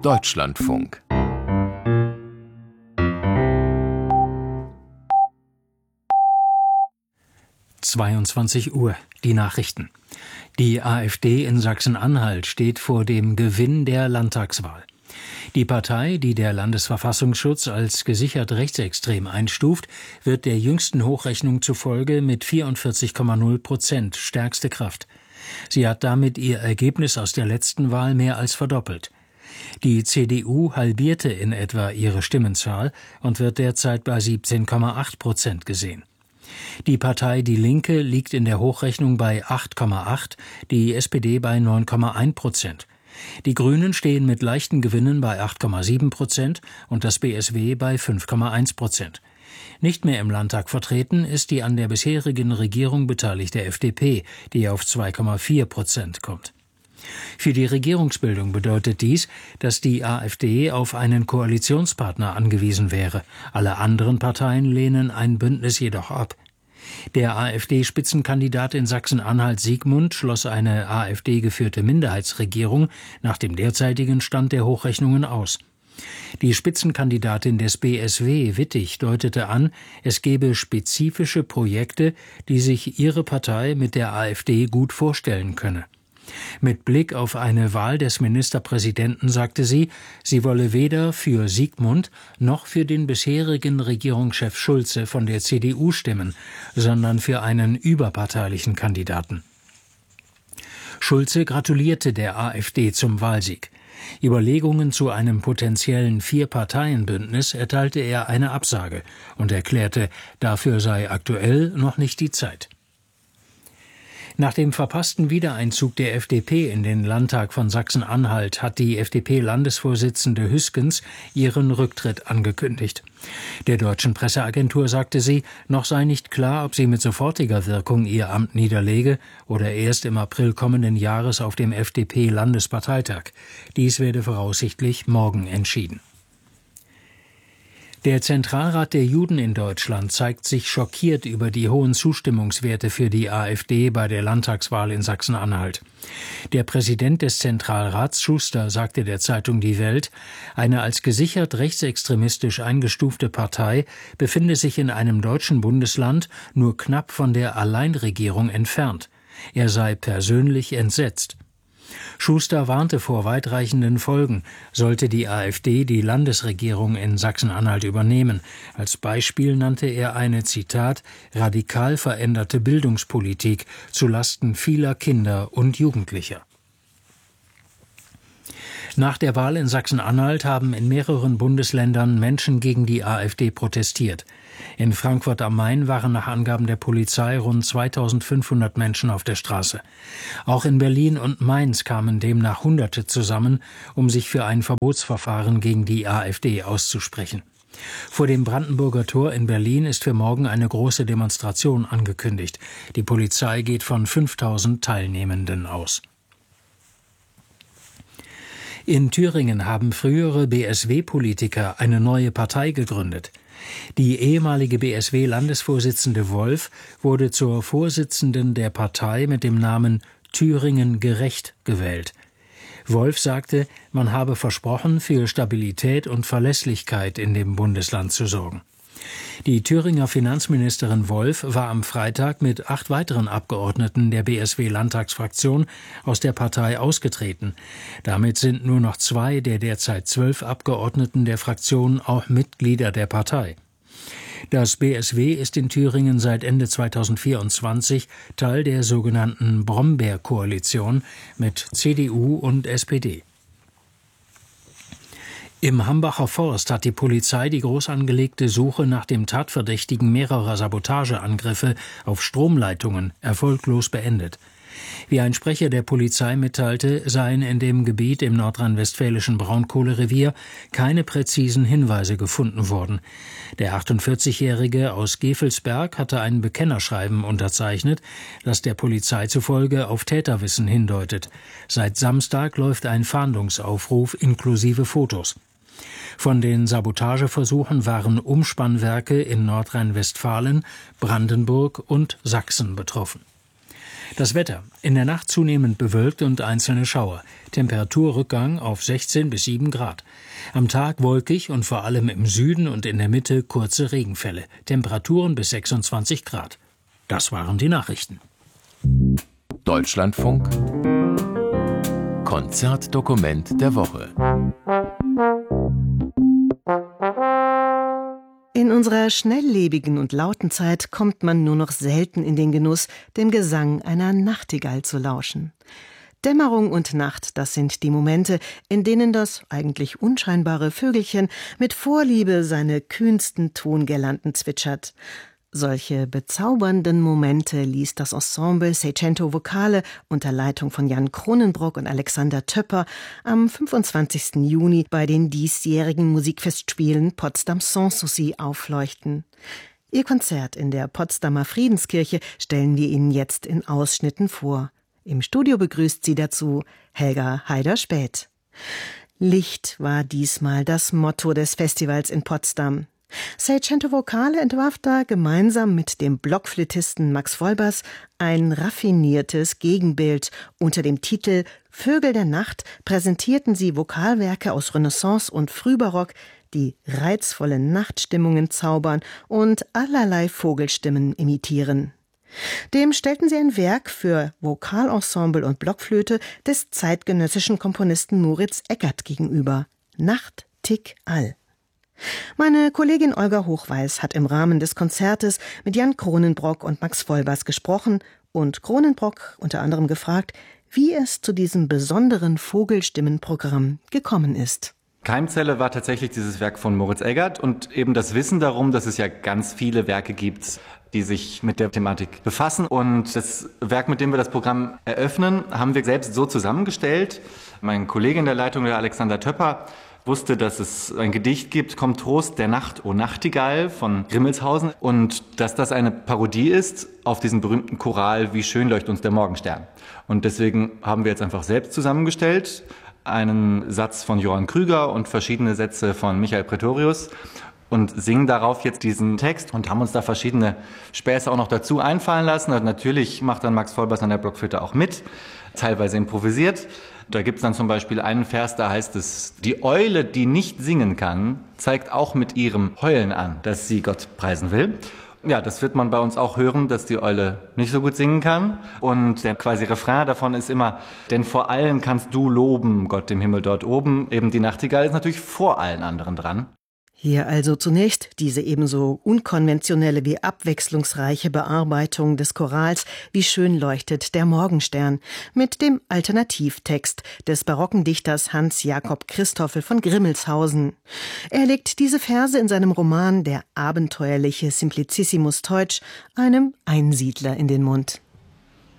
Deutschlandfunk 22 Uhr, die Nachrichten. Die AfD in Sachsen-Anhalt steht vor dem Gewinn der Landtagswahl. Die Partei, die der Landesverfassungsschutz als gesichert rechtsextrem einstuft, wird der jüngsten Hochrechnung zufolge mit 44,0% stärkste Kraft. Sie hat damit ihr Ergebnis aus der letzten Wahl mehr als verdoppelt. Die CDU halbierte in etwa ihre Stimmenzahl und wird derzeit bei 17,8% gesehen. Die Partei Die Linke liegt in der Hochrechnung bei 8,8%, die SPD bei 9,1%. Die Grünen stehen mit leichten Gewinnen bei 8,7% und das BSW bei 5,1%. Nicht mehr im Landtag vertreten ist die an der bisherigen Regierung beteiligte FDP, die auf 2,4% kommt. Für die Regierungsbildung bedeutet dies, dass die AfD auf einen Koalitionspartner angewiesen wäre. Alle anderen Parteien lehnen ein Bündnis jedoch ab. Der AfD-Spitzenkandidat in Sachsen-Anhalt Siegmund schloss eine AfD-geführte Minderheitsregierung nach dem derzeitigen Stand der Hochrechnungen aus. Die Spitzenkandidatin des BSW, Wittig, deutete an, es gebe spezifische Projekte, die sich ihre Partei mit der AfD gut vorstellen könne. Mit Blick auf eine Wahl des Ministerpräsidenten sagte sie, sie wolle weder für Siegmund noch für den bisherigen Regierungschef Schulze von der CDU stimmen, sondern für einen überparteilichen Kandidaten. Schulze gratulierte der AfD zum Wahlsieg. Überlegungen zu einem potenziellen Vier-Parteien-Bündnis erteilte er eine Absage und erklärte, dafür sei aktuell noch nicht die Zeit. Nach dem verpassten Wiedereinzug der FDP in den Landtag von Sachsen-Anhalt hat die FDP-Landesvorsitzende Hüskens ihren Rücktritt angekündigt. Der deutschen Presseagentur sagte sie, noch sei nicht klar, ob sie mit sofortiger Wirkung ihr Amt niederlege oder erst im April kommenden Jahres auf dem FDP-Landesparteitag. Dies werde voraussichtlich morgen entschieden. Der Zentralrat der Juden in Deutschland zeigt sich schockiert über die hohen Zustimmungswerte für die AfD bei der Landtagswahl in Sachsen-Anhalt. Der Präsident des Zentralrats, Schuster, sagte der Zeitung Die Welt, eine als gesichert rechtsextremistisch eingestufte Partei befinde sich in einem deutschen Bundesland nur knapp von der Alleinregierung entfernt. Er sei persönlich entsetzt. Schuster warnte vor weitreichenden Folgen, sollte die AfD die Landesregierung in Sachsen-Anhalt übernehmen. Als Beispiel nannte er eine, Zitat, radikal veränderte Bildungspolitik zulasten vieler Kinder und Jugendlicher. Nach der Wahl in Sachsen-Anhalt haben in mehreren Bundesländern Menschen gegen die AfD protestiert. In Frankfurt am Main waren nach Angaben der Polizei rund 2500 Menschen auf der Straße. Auch in Berlin und Mainz kamen demnach Hunderte zusammen, um sich für ein Verbotsverfahren gegen die AfD auszusprechen. Vor dem Brandenburger Tor in Berlin ist für morgen eine große Demonstration angekündigt. Die Polizei geht von 5000 Teilnehmenden aus. In Thüringen haben frühere BSW-Politiker eine neue Partei gegründet. Die ehemalige BSW-Landesvorsitzende Wolf wurde zur Vorsitzenden der Partei mit dem Namen Thüringen gerecht gewählt. Wolf sagte, man habe versprochen, für Stabilität und Verlässlichkeit in dem Bundesland zu sorgen. Die Thüringer Finanzministerin Wolf war am Freitag mit 8 weiteren Abgeordneten der BSW-Landtagsfraktion aus der Partei ausgetreten. Damit sind nur noch 2 der derzeit 12 Abgeordneten der Fraktion auch Mitglieder der Partei. Das BSW ist in Thüringen seit Ende 2024 Teil der sogenannten Brombeer-Koalition mit CDU und SPD. Im Hambacher Forst hat die Polizei die groß angelegte Suche nach dem Tatverdächtigen mehrerer Sabotageangriffe auf Stromleitungen erfolglos beendet. Wie ein Sprecher der Polizei mitteilte, seien in dem Gebiet im nordrhein-westfälischen Braunkohlerevier keine präzisen Hinweise gefunden worden. Der 48-Jährige aus Gevelsberg hatte ein Bekennerschreiben unterzeichnet, das der Polizei zufolge auf Täterwissen hindeutet. Seit Samstag läuft ein Fahndungsaufruf inklusive Fotos. Von den Sabotageversuchen waren Umspannwerke in Nordrhein-Westfalen, Brandenburg und Sachsen betroffen. Das Wetter. In der Nacht zunehmend bewölkt und einzelne Schauer. Temperaturrückgang auf 16 bis 7 Grad. Am Tag wolkig und vor allem im Süden und in der Mitte kurze Regenfälle. Temperaturen bis 26 Grad. Das waren die Nachrichten. Deutschlandfunk Konzertdokument der Woche. In unserer schnelllebigen und lauten Zeit kommt man nur noch selten in den Genuss, dem Gesang einer Nachtigall zu lauschen. Dämmerung und Nacht, das sind die Momente, in denen das eigentlich unscheinbare Vögelchen mit Vorliebe seine kühnsten Tongirlanden zwitschert. Solche bezaubernden Momente ließ das Ensemble Seicento Vocale unter Leitung von Jan Kronenbrock und Alexander Töpper am 25. Juni bei den diesjährigen Musikfestspielen Potsdam Sanssouci aufleuchten. Ihr Konzert in der Potsdamer Friedenskirche stellen wir Ihnen jetzt in Ausschnitten vor. Im Studio begrüßt sie dazu Helga Haider-Späth. Licht war diesmal das Motto des Festivals in Potsdam. Seicento Vocale entwarf da gemeinsam mit dem Blockflötisten Max Wolbers ein raffiniertes Gegenbild. Unter dem Titel Vögel der Nacht präsentierten sie Vokalwerke aus Renaissance und Frühbarock, die reizvolle Nachtstimmungen zaubern und allerlei Vogelstimmen imitieren. Dem stellten sie ein Werk für Vokalensemble und Blockflöte des zeitgenössischen Komponisten Moritz Eggert gegenüber. Nacht, Tick, All. Meine Kollegin Olga Hochweis hat im Rahmen des Konzertes mit Jan Kronenbrock und Max Wolbers gesprochen und Kronenbrock unter anderem gefragt, wie es zu diesem besonderen Vogelstimmenprogramm gekommen ist. Keimzelle war tatsächlich dieses Werk von Moritz Eggert und eben das Wissen darum, dass es ja ganz viele Werke gibt, die sich mit der Thematik befassen. Und das Werk, mit dem wir das Programm eröffnen, haben wir selbst so zusammengestellt. Mein Kollege in der Leitung, der Alexander Töpper, wusste, dass es ein Gedicht gibt, Komm Trost der Nacht, o Nachtigall von Grimmelshausen, und dass das eine Parodie ist auf diesen berühmten Choral Wie schön leuchtet uns der Morgenstern. Und deswegen haben wir jetzt einfach selbst zusammengestellt, einen Satz von Johann Krüger und verschiedene Sätze von Michael Pretorius und singen darauf jetzt diesen Text und haben uns da verschiedene Späße auch noch dazu einfallen lassen. Und natürlich macht dann Max Wolbers an der Blockflöte auch mit, teilweise improvisiert. Da gibt es dann zum Beispiel einen Vers, da heißt es, die Eule, die nicht singen kann, zeigt auch mit ihrem Heulen an, dass sie Gott preisen will. Ja, das wird man bei uns auch hören, dass die Eule nicht so gut singen kann. Und der quasi Refrain davon ist immer, denn vor allen kannst du loben, Gott im Himmel dort oben. Eben die Nachtigall ist natürlich vor allen anderen dran. Hier also zunächst diese ebenso unkonventionelle wie abwechslungsreiche Bearbeitung des Chorals Wie schön leuchtet der Morgenstern mit dem Alternativtext des barocken Dichters Hans Jakob Christoffel von Grimmelshausen. Er legt diese Verse in seinem Roman Der abenteuerliche Simplicissimus Teutsch einem Einsiedler in den Mund.